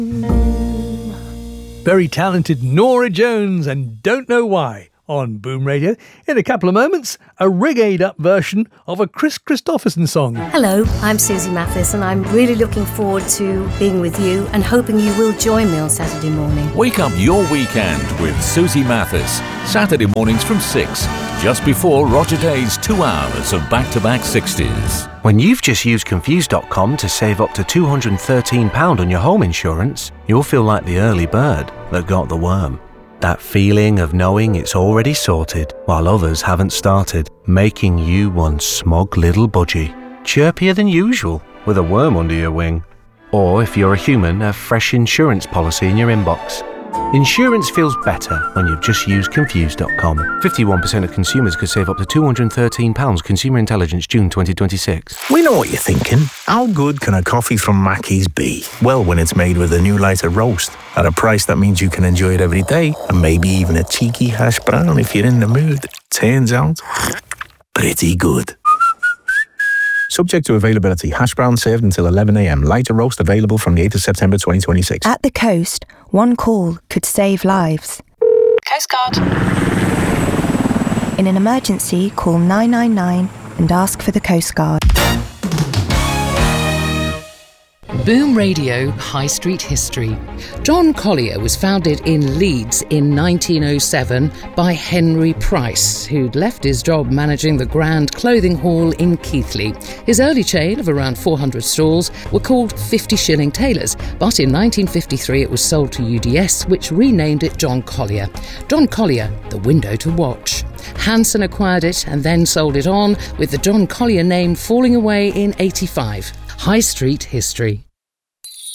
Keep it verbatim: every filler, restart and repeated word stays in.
Very talented Norah Jones and Don't Know Why on Boom Radio. In a couple of moments, a reggae up version of a Chris Christopherson song. Hello, I'm Susie Mathis and I'm really looking forward to being with you and hoping you will join me on Saturday morning. Wake up your weekend with Susie Mathis. Saturday mornings from six, just before Roger Day's two hours of back-to-back sixties. When you've just used Confused dot com to save up to two hundred thirteen pounds on your home insurance, you'll feel like the early bird that got the worm. That feeling of knowing it's already sorted while others haven't started, making you one smug little budgie. Chirpier than usual with a worm under your wing. Or if you're a human, a fresh insurance policy in your inbox. Insurance feels better when you've just used Confused dot com. fifty-one percent of consumers could save up to two hundred thirteen pounds. Consumer Intelligence, June twenty twenty-six. We know what you're thinking. How good can a coffee from Mackey's be? Well, when it's made with a new lighter roast at a price that means you can enjoy it every day, and maybe even a cheeky hash brown if you're in the mood. Turns out, pretty good. Subject to availability. Hash brown served until eleven a.m. Lighter roast available from the eighth of September twenty twenty-six. At the coast, one call could save lives. Coast Guard. In an emergency, call nine nine nine and ask for the Coast Guard. Boom Radio High Street History. John Collier was founded in Leeds in nineteen oh seven by Henry Price, who'd left his job managing the Grand Clothing Hall in Keighley. His early chain of around four hundred stalls were called fifty shilling Tailors, but in nineteen fifty-three it was sold to U D S, which renamed it John Collier. John Collier, the window to watch. Hanson acquired it and then sold it on, with the John Collier name falling away in eighty-five. High Street History.